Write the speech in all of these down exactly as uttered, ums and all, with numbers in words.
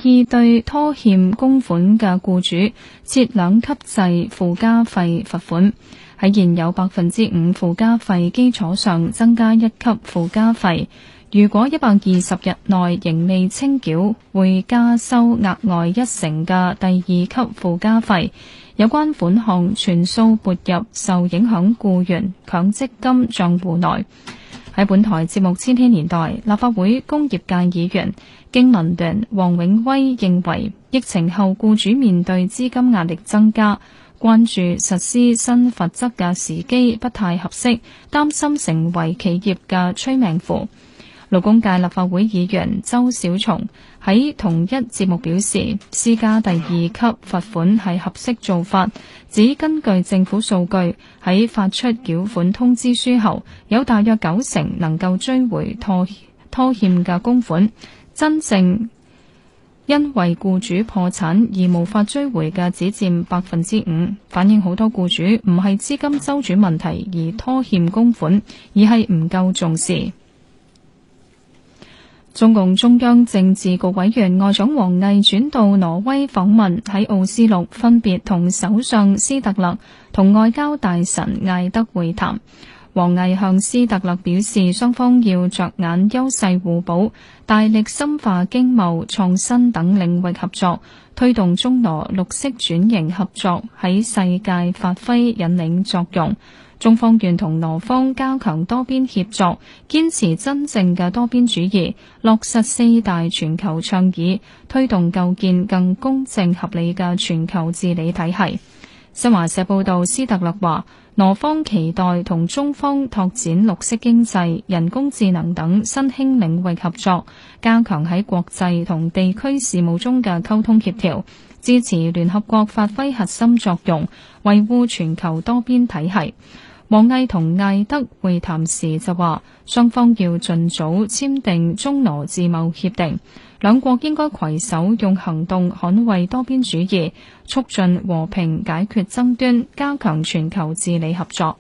意對拖欠供款嘅僱主設兩級制附加費罰款，喺現有百分之五附加費基礎上增加一級附加費。如果一百二十日內仍未清繳，會加收額外一成嘅第二級附加費。有關款項全數撥入受影響僱員強積金帳戶內。喺本台節目《千禧年代》，立法會工業界議員經民聯黃永威認為，疫情後僱主面對資金壓力增加，關注實施新罰則嘅時機不太合適，擔心成為企業嘅催命符。勞工界立法會議員周小松喺同一節目表示，施加第二級罰款係合適做法，只根據政府數據，喺發出繳款通知書後，有大約九成能夠追回拖拖欠嘅供款，真正因為僱主破產而無法追回嘅只佔百分之五，反映好多僱主唔係資金周轉問題而拖欠供款，而係唔夠重視。中共中央政治局委員外長王毅轉到挪威訪問，喺奧斯陸分別同首相斯特勒同外交大臣艾德會談。王毅向斯特勒表示，雙方要着眼優勢互補，大力深化經貿、創新等領域合作，推動中挪綠色轉型合作喺世界發揮引領作用。中方願同挪方加強多邊協作，堅持真正嘅多邊主義，落實四大全球倡議，推動構建更公正合理嘅全球治理體系。新華社報道，斯特勒話，挪方期待同中方拓展綠色經濟、人工智能等新興領域合作，加強喺國際同地區事務中嘅溝通協調，支持聯合國發揮核心作用，維護全球多邊體系。王毅同艾德會談時就話，雙方要盡早簽訂中挪自貿協定，兩國應該攜手用行動捍衛多邊主義，促進和平解決爭端，加強全球治理合作。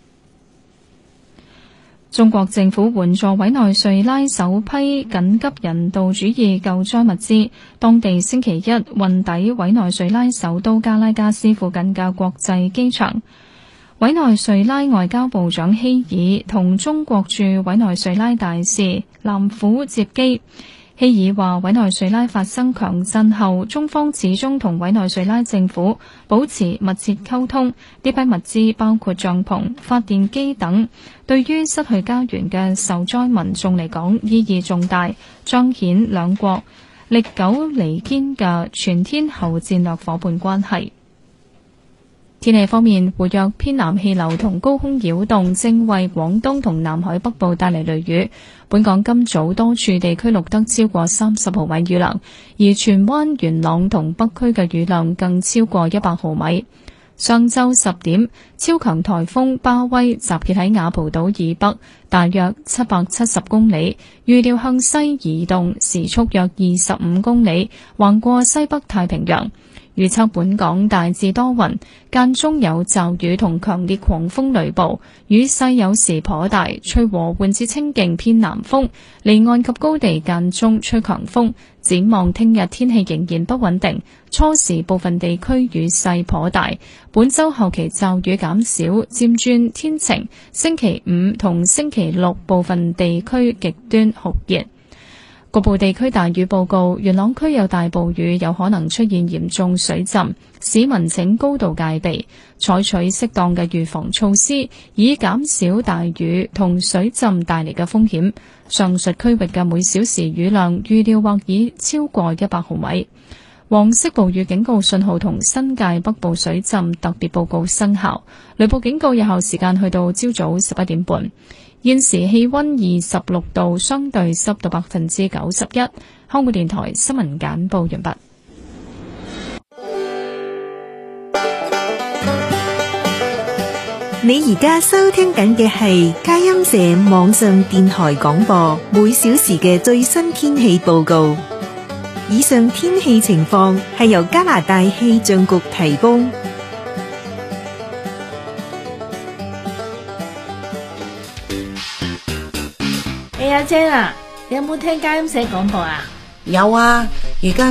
中國政府援助委內瑞拉首批緊急人道主義救災物資，當地星期一運抵委內瑞拉首都加拉加斯附近嘅國際機場。委內瑞拉外交部長希爾同中國駐委內瑞拉大使藍虎接機。希爾話，委內瑞拉發生強震後，中方始終同委內瑞拉政府保持密切溝通。呢批物資包括帳篷、發電機等，對於失去家園嘅受災民眾嚟講意義重大，彰顯兩國歷久彌堅嘅全天候戰略夥伴關係。天氣方面，活躍偏南氣流同高空擾動正為廣東同南海北部帶嚟雷雨。本港今早多處地區錄得超過三十毫米雨量，而荃灣、元朗同北區嘅雨量更超過一百毫米。上晝十點，超強颱風巴威集結喺雅蒲島以北，大約七百七十公里，預料向西移動，時速約二十五公里，橫過西北太平洋。預測本港大致多雲，間中有驟雨同強烈狂風雷暴，雨勢有時頗大，吹和緩至清勁偏南風，離岸及高地間中吹強風。展望聽日天氣仍然不穩定，初時部分地區雨勢頗大，本週後期驟雨減少，漸轉天晴。星期五同星期六部分地區極端酷熱。局部地區大雨報告，元朗區有大暴雨，有可能出現嚴重水浸，市民請高度戒備，採取適當嘅預防措施，以減少大雨同水浸帶嚟嘅風險。上述區域嘅每小時雨量預料或已超過一百毫米。黃色暴雨警告信號同新界北部水浸特別報告生效，雷暴警告有效時間去到朝早十一點半。現時氣溫二十六度，相對濕度百分之九十一。香港電台新聞簡報完畢。 你而家收聽緊嘅係佳音社網上電台廣播，每小時嘅最新天氣報告。以上天氣情況係由加拿大氣象局提供。 阿姐啊，你有冇聽佳音社廣播啊？ 有啊，而家